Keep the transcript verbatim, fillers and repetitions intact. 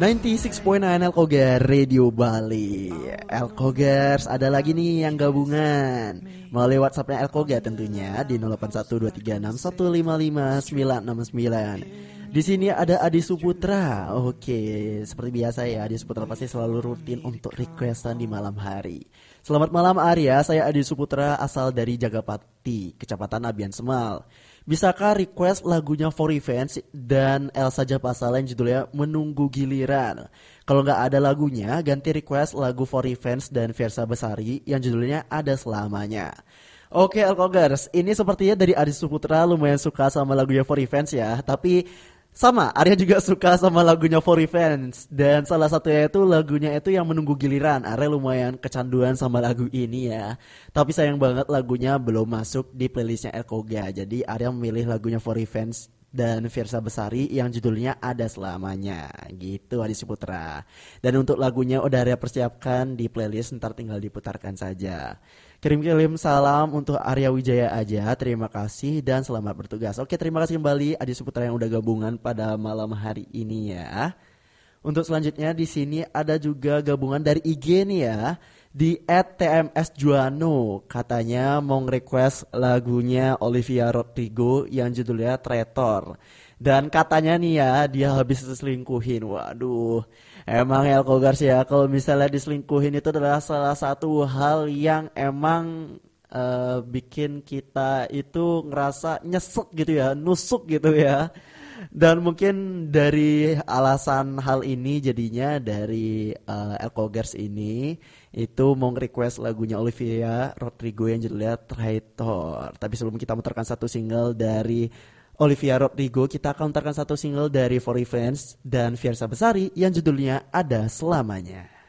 sembilan puluh enam koma sembilan Elkogar Radio Bali. Elkogers, ada lagi nih yang gabungan melalui WhatsAppnya Elkogar tentunya di nol delapan satu dua tiga enam satu lima lima sembilan enam sembilan. Di sini ada Adi Suputra. Oke, seperti biasa ya, Adi Suputra pasti selalu rutin untuk requestan di malam hari. Selamat malam Arya, saya Adi Suputra asal dari Jagapati, Kecamatan Abian Semal. Bisakah request lagunya For Revenge dan Elsa Japasala yang judulnya Menunggu Giliran? Kalau nggak ada lagunya, ganti request lagu For Revenge dan Versa Besari yang judulnya Ada Selamanya. Oke Elkogers, ini sepertinya dari Adi Suputra lumayan suka sama lagunya For Revenge ya. Tapi sama, Arya juga suka sama lagunya For Revenge. Dan salah satunya itu lagunya itu yang Menunggu Giliran. Arya lumayan kecanduan sama lagu ini ya. Tapi sayang banget lagunya belum masuk di playlistnya Elkoga. Jadi Arya memilih lagunya For Revenge dan Versa Besari yang judulnya Ada Selamanya. Gitu Adi Suputra. Dan untuk lagunya udah Arya persiapkan di playlist, ntar tinggal diputarkan saja. Kirim-kirim salam untuk Arya Wijaya aja. Terima kasih dan selamat bertugas. Oke, terima kasih kembali Adi Suputra yang udah gabungan pada malam hari ini ya. Untuk selanjutnya di sini ada juga gabungan dari I G nih ya. Di et t m s juano katanya mau request lagunya Olivia Rodrigo yang judulnya Traitor. Dan katanya nih ya, dia habis diselingkuhin. Waduh, emang Elkogars ya, kalau misalnya diselingkuhin itu adalah salah satu hal yang emang uh, bikin kita itu ngerasa nyesek gitu ya, nusuk gitu ya. Dan mungkin dari alasan hal ini jadinya dari uh, Elkogars ini itu mau request lagunya Olivia Rodrigo yang judulnya Traitor. Tapi sebelum kita mutarkan satu single dari Olivia Rodrigo, kita akan mutarkan satu single dari For Revenge dan Versa Besari yang judulnya Ada Selamanya.